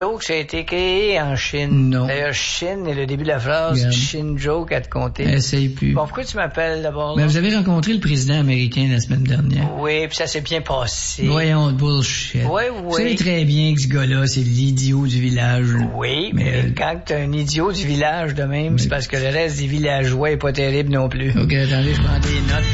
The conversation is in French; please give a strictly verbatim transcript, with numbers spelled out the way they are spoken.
joke, ça a été créé en Chine. Non. D'ailleurs, Chine est le début de la phrase. Regarde. Chine joke à te compter. Essaye plus. Bon, pourquoi tu m'appelles d'abord? Ben, vous avez rencontré le président américain la semaine dernière. Oui, puis ça s'est bien passé. Voyons, bullshit. Oui, Vous savez oui. très bien que ce gars-là, c'est l'idiot du village. Oui, mais, mais euh, quand t'es un idiot du village de même, mais- c'est parce que le reste des villageois est pas terrible non plus. OK, attendez, je prends des notes.